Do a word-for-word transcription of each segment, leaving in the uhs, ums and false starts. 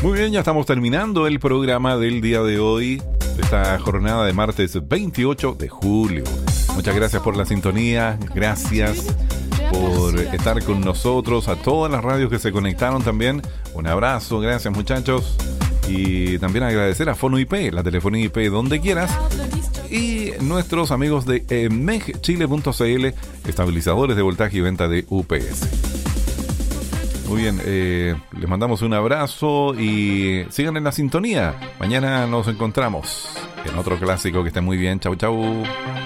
Muy bien, ya estamos terminando el programa del día de hoy, de esta jornada de martes veintiocho de julio. Muchas gracias por la sintonía, gracias por estar con nosotros, a todas las radios que se conectaron también. Un abrazo, gracias muchachos. Y también agradecer a Fono I P, la telefonía I P donde quieras. Y nuestros amigos de eh, megchile punto cl, estabilizadores de voltaje y venta de U P S. Muy bien, eh, les mandamos un abrazo y sigan en la sintonía. Mañana nos encontramos en otro clásico. Que estén muy bien. Chau, chau.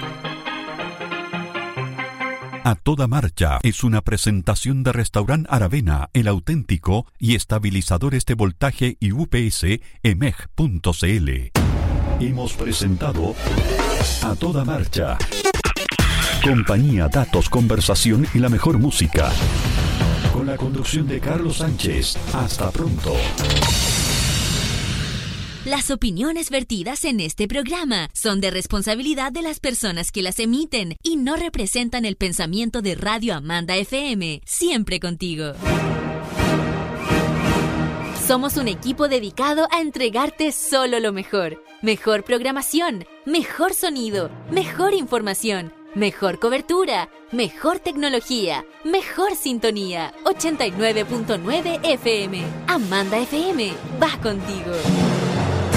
A Toda Marcha es una presentación de Restaurant Aravena, El Auténtico y estabilizadores de voltaje y U P S E M E G punto cl. Hemos presentado A Toda Marcha. Compañía, datos, conversación y la mejor música. Con la conducción de Carlos Sánchez. Hasta pronto. Las opiniones vertidas en este programa son de responsabilidad de las personas que las emiten y no representan el pensamiento de Radio Amanda F M, siempre contigo. Somos un equipo dedicado a entregarte solo lo mejor. Mejor programación, mejor sonido, mejor información, mejor cobertura, mejor tecnología, mejor sintonía. ochenta y nueve punto nueve F M. Amanda F M, va contigo.